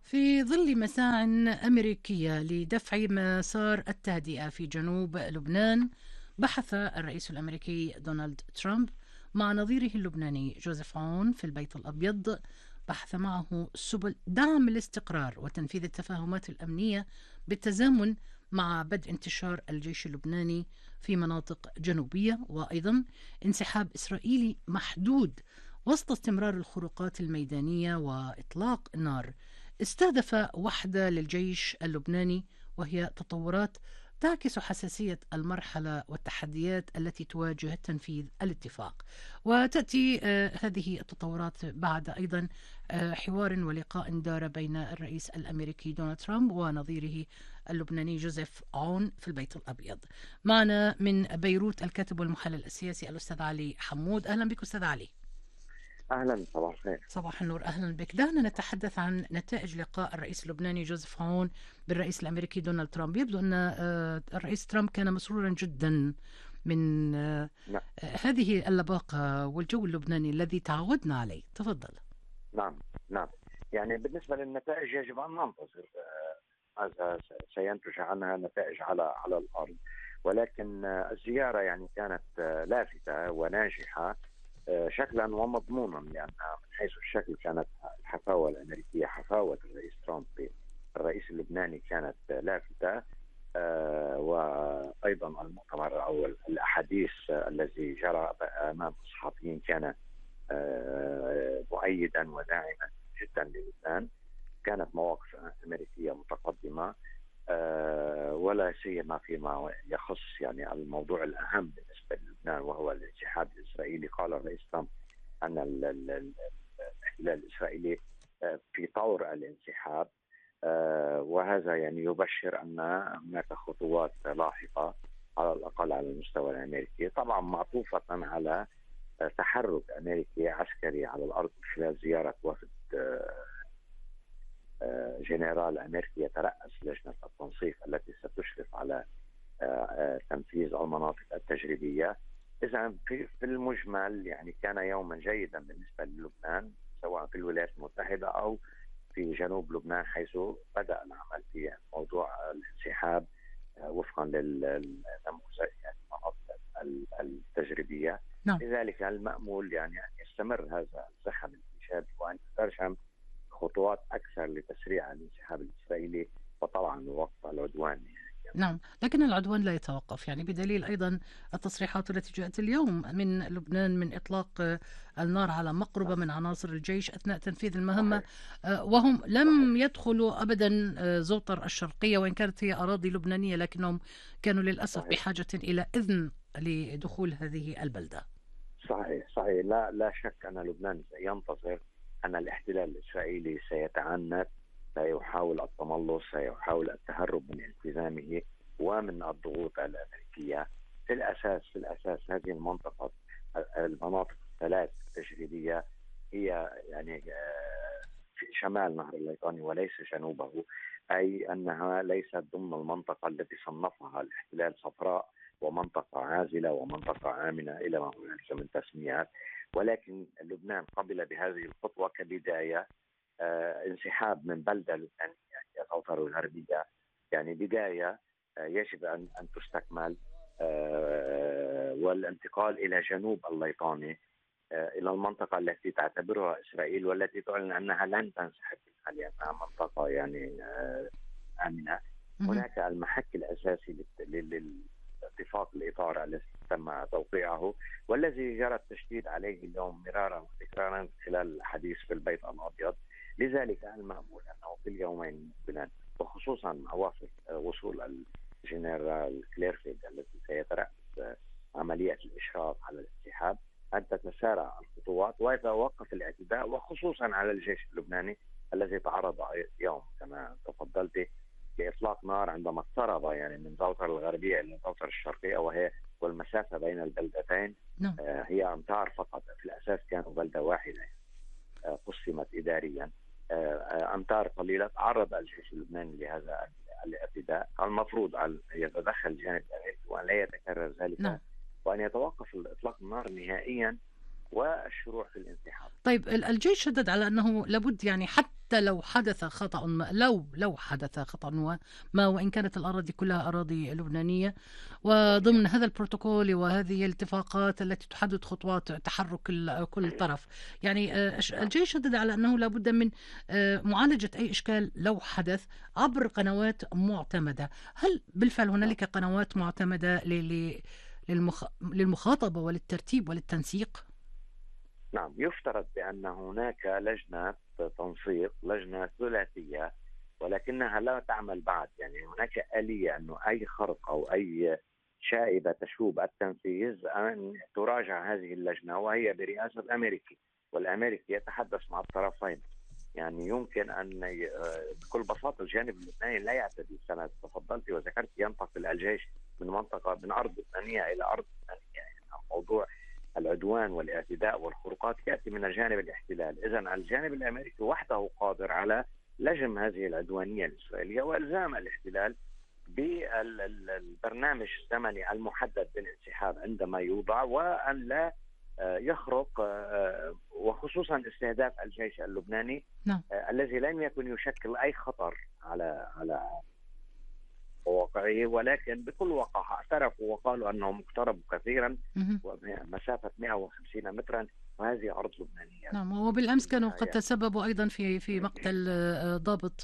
في ظل مساع أمريكية لدفع مسار التهدئة في جنوب لبنان، بحث الرئيس الأمريكي دونالد ترامب مع نظيره اللبناني جوزيف عون في البيت الأبيض. بحث معه سبل دعم الاستقرار وتنفيذ التفاهمات الأمنية بالتزامن مع بدء انتشار الجيش اللبناني في مناطق جنوبية، وأيضا انسحاب إسرائيلي محدود وسط استمرار الخروقات الميدانية وإطلاق النار. استهدف وحدة للجيش اللبناني، وهي تطورات تعكس حساسية المرحلة والتحديات التي تواجه تنفيذ الاتفاق. وتأتي هذه التطورات بعد أيضا حوار ولقاء دار بين الرئيس الأمريكي دونالد ترامب ونظيره اللبناني جوزيف عون في البيت الأبيض. معنا من بيروت الكاتب والمحلل السياسي الأستاذ علي حمود. أهلا بك أستاذ علي. أهلا، صباح الخير. صباح النور، أهلا بك. دعنا نتحدث عن نتائج لقاء الرئيس اللبناني جوزيف عون بالرئيس الأمريكي دونالد ترامب. يبدو أن الرئيس ترامب كان مسرورا جدا من نعم. هذه اللباقة والجو اللبناني الذي تعودنا عليه. تفضل. نعم. نعم. يعني بالنسبة للنتائج يجب أن ننتظر ماذا سينتج عنها نتائج على الأرض، ولكن الزيارة يعني كانت لافتة وناجحة شكلا ومضمونا، لأنها من حيث الشكل كانت الحفاوة الأمريكية، حفاوة الرئيس ترامب الرئيس اللبناني كانت لافتة. وأيضا المؤتمر أو الأحاديث الذي جرى أمام الصحفيين كان مؤيدا وداعما جدا للبنان. كانت مواقف أمريكية متقدمة، ولا سيما فيما يخص يعني الموضوع الأهم بالنسبة للبنان وهو الانسحاب الإسرائيلي. قال الرئيس ترامب أن الاحتلال الإسرائيلي في طور الانسحاب، وهذا يعني يبشر أن هناك خطوات لاحقة على الأقل على المستوى الأمريكي، طبعا معطوفة على تحرك أمريكي عسكري على الأرض خلال زيارة وفد جنرال أمريكي يترأس لجنة التنسيق التي ستشرف على تنفيذ المناطق التجريبية. إذا في المجمل يعني كان يوما جيدا بالنسبة للبنان، سواء في الولايات المتحدة أو في جنوب لبنان، حيث بدأ العمل في موضوع الانسحاب وفقا للنموذج يعني المناطق التجريبية. نعم. لذلك المأمول يعني أن يستمر هذا الزخم الإيجابي وأن يترجم خطوات أكثر لتسريع الانسحاب الإسرائيلي وطبعا وقف العدوان. نعم، لكن العدوان لا يتوقف، يعني بدليل أيضا التصريحات التي جاءت اليوم من لبنان من إطلاق النار على مقربة من عناصر الجيش أثناء تنفيذ المهمة. صحيح. وهم صحيح. لم يدخلوا أبدا زوطر الشرقية، وإن كانت هي أراضي لبنانية لكنهم كانوا للأسف صحيح. بحاجة إلى إذن لدخول هذه البلدة. صحيح. صحيح. لا شك أن لبنان ينتظر أن الاحتلال الإسرائيلي سيتعنت، سيحاول التملص، سيحاول التهرب من التزامه ومن الضغوط الأمريكية. في الأساس هذه المناطق الثلاث التجريبية هي يعني في شمال نهر الليطاني وليس جنوبه، أي أنها ليست ضمن المنطقة التي صنفها الاحتلال صفراء ومنطقة عازلة ومنطقة آمنة إلى ما هنالك من تسميات. ولكن لبنان قبل بهذه الخطوة كبداية انسحاب من بلدة لبنانية هي طوطر الغربية، يعني بداية يجب أن تستكمل، والانتقال إلى جنوب الليطاني، إلى المنطقة التي تعتبرها إسرائيل والتي تعلن أنها لن تنسحب منها لأنها منطقة يعني آمنة. هناك المحك الأساسي للاتفاق الإطار الذي تم توقيعه والذي جرى التشديد عليه اليوم مرارا وتكرارا خلال الحديث في البيت الأبيض. لذلك المأمول أنه في اليومين المقبلين، وخصوصا مع وصول الجنرال كليرفيلد الذي سيترأس عملية الإشراف على الانسحاب، أن تتسارع الخطوات ويتوقف الاعتداء، وخصوصا على الجيش اللبناني الذي تعرض اليوم كما تفضلت لإطلاق نار عندما اقترب يعني من طوطر الغربية إلى طوطر الشرقية، والمسافة بين البلدتين هي أمتار فقط. في الأساس كانوا بلدة واحدة قسمت إداريا، أمتار قليلة. تعرض الجيش اللبناني لهذا الاعتداء. المفروض أن يتدخل الجانب الأمريكي وأن لا يتكرر ذلك، وأن يتوقف إطلاق النار نهائيا والشروع في الانسحاب. طيب الجيش شدد على أنه لابد يعني حتى حتى لو حدث خطأ ما، لو حدث خطأ ما، وإن كانت الأراضي كلها أراضي لبنانية، وضمن هذا البروتوكول وهذه الاتفاقات التي تحدد خطوات تحرك كل طرف. يعني الجيش شدد على أنه لابد من معالجة أي إشكال لو حدث عبر قنوات معتمدة. هل بالفعل هنالك قنوات معتمدة للمخاطبة وللترتيب وللتنسيق؟ نعم، يفترض بأن هناك لجنة تنسيق، لجنة ثلاثية، ولكنها لا تعمل بعد. يعني هناك آلية أنه أي خرق أو أي شائبة تشوب التنفيذ أن تراجع هذه اللجنة، وهي برئاسة الأمريكي، والأمريكي يتحدث مع الطرفين. يعني يمكن أن بكل بساطة الجانب اللبناني لا يعتدي. سنة تفضلت وذكرت ينتقل الجيش من من أرض لبنانية إلى أرض لبنانية. يعني موضوع العدوان والاعتداء والخروقات يأتي من جانب الاحتلال. إذن الجانب الأمريكي وحده قادر على لجم هذه العدوانية الإسرائيلية وإلزام الاحتلال بالبرنامج الزمني المحدد بالانسحاب عندما يوضع، وأن لا يخرق، وخصوصا استهداف الجيش اللبناني الذي لم يكن يشكل أي خطر على واقعه، ولكن بكل وقاحة اعترفوا وقالوا أنه مقترب كثيرا ومسافة 150 مترا، وهذه أرض لبنانية. نعم، وبالأمس كانوا قد تسببوا أيضا في مقتل ضابط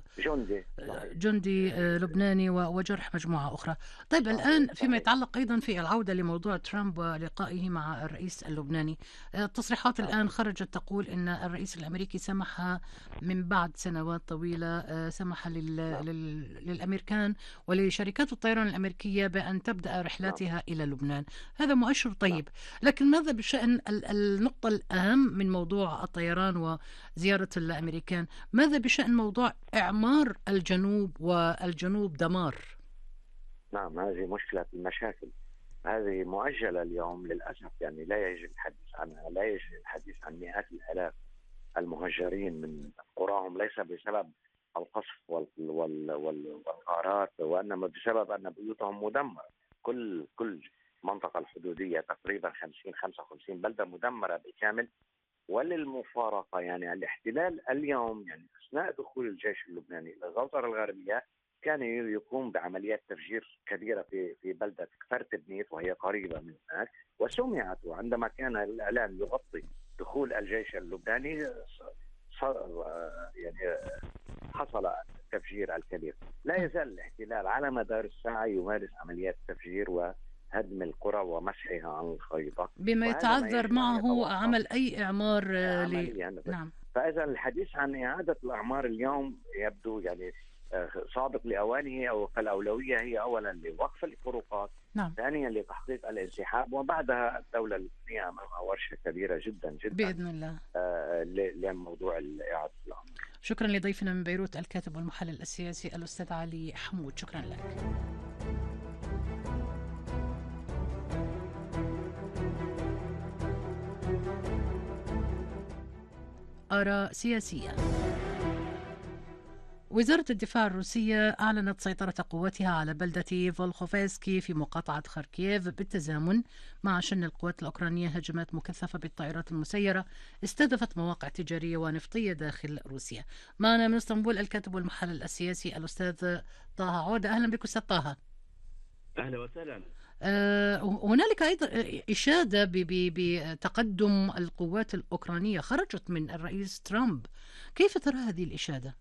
جندي لبناني وجرح مجموعة أخرى. طيب الآن فيما يتعلق أيضا في العودة لموضوع ترامب ولقائه مع الرئيس اللبناني، التصريحات الآن خرجت تقول أن الرئيس الأمريكي سمح من بعد سنوات طويلة، سمح للأمريكان ولشركات الطيران الأمريكية بأن تبدأ رحلاتها إلى لبنان. هذا مؤشر طيب، لكن ماذا بشأن النقطة الأهم من موضوع الطيران وزيارة الأمريكان؟ ماذا بشأن موضوع إعمار الجنوب والجنوب دمار؟ نعم، هذه مشكلة المشاكل، هذه مؤجلة اليوم للأسف. يعني لا يجري الحديث عنها، لا يجري الحديث عن مئات الآلاف المهجرين من قراهم، ليس بسبب القصف والغارات، وإنما بسبب أن بيوتهم مدمرة. كل منطقة الحدودية تقريبا 50-55 بلدة مدمرة بالكامل. وللمفارقة يعني الاحتلال اليوم، يعني أثناء دخول الجيش اللبناني إلى الغوطرة الغربية، كان يقوم بعمليات تفجير كبيرة في بلدة فرتبنيت وهي قريبة من هناك، وسمعت. وعندما كان الإعلام يغطي دخول الجيش اللبناني يعني حصل التفجير الكبير. لا يزال الاحتلال على مدار الساعة يمارس عمليات تفجير وهدم القرى ومسحها عن الخريطة، بما يتعذر معه عمل أي إعمار نعم. فإذا الحديث عن إعادة الأعمار اليوم يبدو يعني سابق لأوانه، أو فالأولوية هي أولا لوقف الخروقات، ثانيا لتحقيق الانسحاب، وبعدها الدولة اللبنانية أمامها ورشة كبيرة جدا بإذن الله لموضوع إعادة الأعمار. شكرا لضيفنا من بيروت الكاتب والمحلل السياسي الأستاذ علي حمود، شكرا لك. آراء سياسية. وزارة الدفاع الروسية أعلنت سيطرة قواتها على بلدة فولخوفسكي في مقاطعة خاركييف بالتزامن مع شن القوات الأوكرانية هجمات مكثفة بالطائرات المسيرة استهدفت مواقع تجارية ونفطية داخل روسيا. معنا من اسطنبول الكاتب والمحلل السياسي الأستاذ طه عودة. أهلا بك أستاذ طه. أهلا وسهلا. هنالك أيضا إشادة بتقدم القوات الأوكرانية خرجت من الرئيس ترامب، كيف ترى هذه الإشادة؟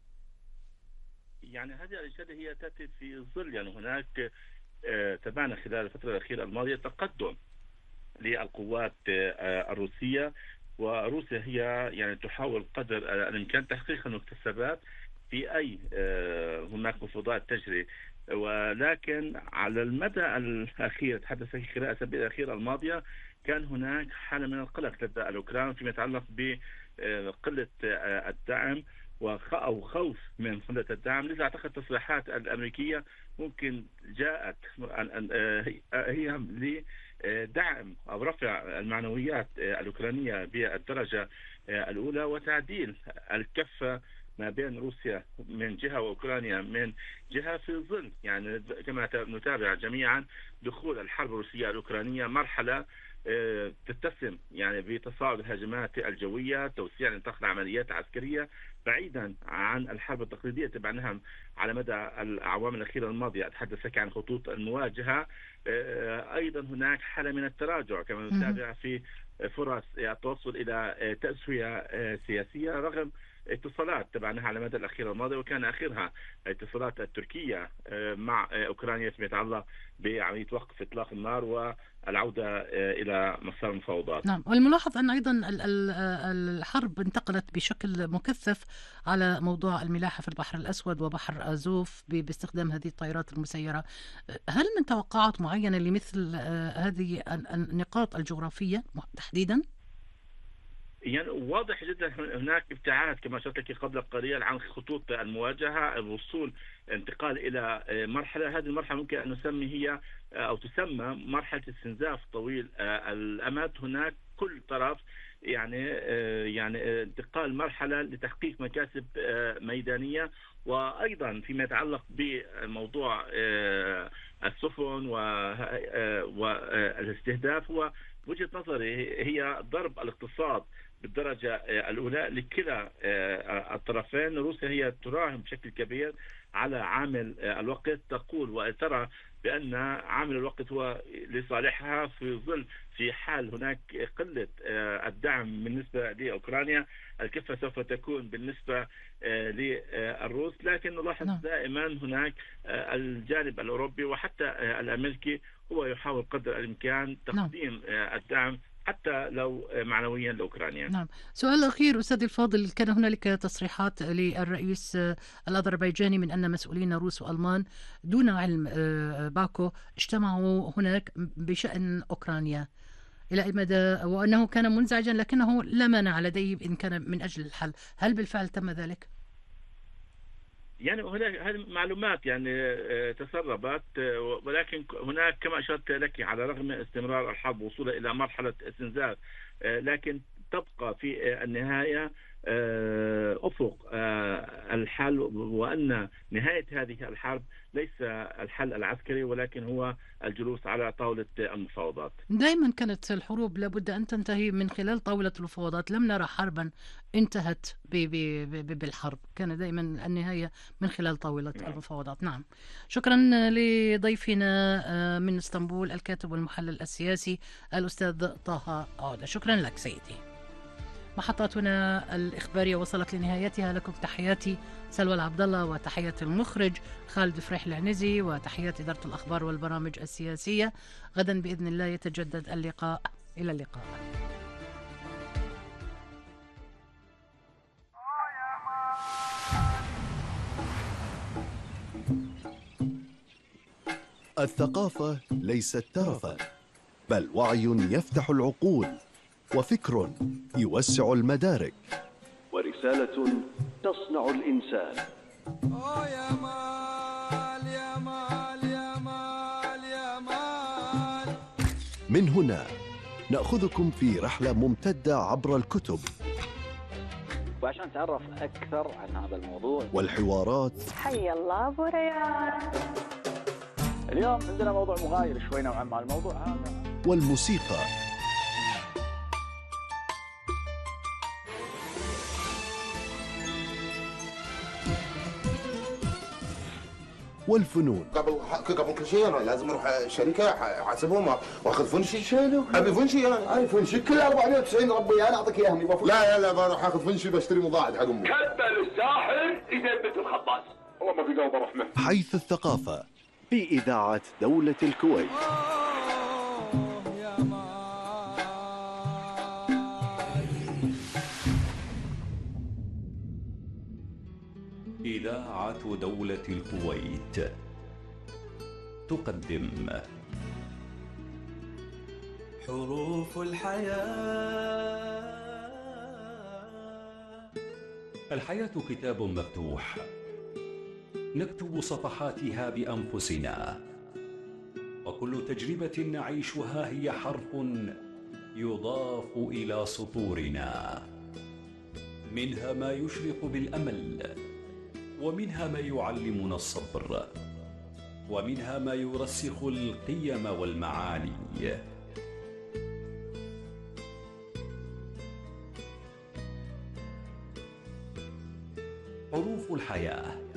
يعني هذه الإشادة هي تأتي في ظل يعني هناك تابعنا خلال الفترة الأخيرة الماضية تقدم للقوات الروسية، وروسيا هي يعني تحاول قدر الإمكان تحقيق المكتسبات في أي هناك مفاوضات تجري، ولكن على المدى الأخير تحدث في خلال الأسابيع الأخيرة الماضية كان هناك حالة من القلق لدى الأوكران فيما يتعلق بقلة الدعم أو خوف من قلة الدعم. لذا أعتقد التصريحات الأمريكية ممكن جاءت هي لدعم أو رفع المعنويات الأوكرانية بالدرجة الأولى وتعديل الكفة ما بين روسيا من جهة وأوكرانيا من جهة، في ظل يعني كما نتابع جميعا دخول الحرب الروسية الأوكرانية مرحلة تتسم يعني بتصاعد الهجمات الجوية، توسيع نطاق العمليات العسكرية بعيدا عن الحرب التقليدية تبعناها على مدى الأعوام الأخيرة الماضية. أتحدث عن خطوط المواجهة. أيضا هناك حالة من التراجع كما نتابع في فرص التوصل إلى تسوية سياسية رغم اتصالات تبعناها على مدى الأخيرة الماضية، وكان آخرها اتصالات التركية مع أوكرانيا فيما يتعلق بعملية وقف إطلاق النار والعودة إلى مسار المفاوضات. نعم، والملاحظ أن أيضا الحرب انتقلت بشكل مكثف على موضوع الملاحة في البحر الأسود وبحر أزوف باستخدام هذه الطائرات المسيرة. هل من توقعات معينة لمثل هذه النقاط الجغرافية تحديدا؟ يعني واضح جدا هناك ابتعاد كما أشرت لك قبل قليل عن خطوط المواجهة، الوصول انتقال إلى مرحلة، هذه المرحلة ممكن أن نسمي هي أو تسمى مرحلة استنزاف طويل الأمد. هناك كل طرف يعني انتقال مرحلة لتحقيق مكاسب ميدانية، وأيضا فيما يتعلق بموضوع السفن والاستهداف هو وجهة نظري هي ضرب الاقتصاد بالدرجة الأولى لكلا الطرفين. روسيا هي تراهن بشكل كبير على عامل الوقت، تقول وترى بأن عامل الوقت هو لصالحها في حال هناك قلة الدعم بالنسبة لأوكرانيا الكفة سوف تكون بالنسبة للروس. لكن نلاحظ دائما هناك الجانب الأوروبي وحتى الأمريكي هو يحاول قدر الإمكان تقديم الدعم حتى لو معنويا لأوكرانيا. نعم. سؤال أخير أستاذ الفاضل، كان هنالك تصريحات للرئيس الأذربيجاني من أن مسؤولين روس وألمان دون علم باكو اجتمعوا هناك بشأن أوكرانيا إلى أي مدى، وأنه كان منزعجا لكنه لا مانع لديه إن كان من أجل الحل. هل بالفعل تم ذلك؟ يعني هناك هذه معلومات يعني تسربت، ولكن هناك كما أشرت لك على رغم استمرار الحرب وصولها إلى مرحلة استنزاف، لكن تبقى في النهاية أفق الحل، وأن نهاية هذه الحرب ليس الحل العسكري ولكن هو الجلوس على طاولة المفاوضات. دائما كانت الحروب لابد أن تنتهي من خلال طاولة المفاوضات، لم نرى حربا انتهت بالحرب، كان دائما النهاية من خلال طاولة المفاوضات. نعم، شكرا لضيفنا من اسطنبول الكاتب والمحلل السياسي الأستاذ طه عودة. شكرا لك سيدي. محطاتنا الإخبارية وصلت لنهايتها. لكم تحياتي سلوى العبد الله، وتحيات المخرج خالد فريح العنزي، وتحيات إدارة الأخبار والبرامج السياسية. غدا بإذن الله يتجدد اللقاء. إلى اللقاء. الثقافة ليست ترفا، بل وعي يفتح العقول، وفكر يوسع المدارك، ورسالة تصنع الإنسان. يا مال يا مال يا مال يا مال. من هنا نأخذكم في رحلة ممتدة عبر الكتب وعشان نتعرف أكثر عن هذا الموضوع والحوارات. حي الله أبو ريان. اليوم عندنا موضوع مغاير شوي نوعا ما الموضوع هذا، والموسيقى. والفنون. قبل كل شيء انا لازم اروح شركه احاسبهم واخذ فنشي. شنو؟ ابي فنشي انا. اي فنشي كله 490 ربي انا اعطيك اياهم. لا بروح اخذ فنشي بشتري مضاعف حق امي. كبل الساحر اذا مثل الخباز. والله ما في قلب رحمه. حيث الثقافه في اذاعه دوله الكويت. يا مال. إذاعة دولة الكويت تقدم حروف الحياة. الحياة كتاب مفتوح نكتب صفحاتها بأنفسنا، وكل تجربة نعيشها هي حرف يضاف إلى سطورنا، منها ما يشرق بالأمل، ومنها ما يعلمنا الصبر، ومنها ما يرسخ القيم والمعاني. حروف الحياة.